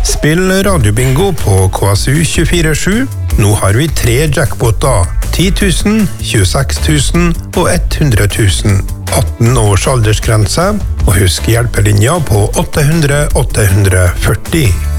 Spill radiobingo på KSU 24/7. Nå har vi 3 jackpoter. 10 000, 26 000 og 100 000. 18 års aldersgrense, og husk hjelpelinja på 800 840.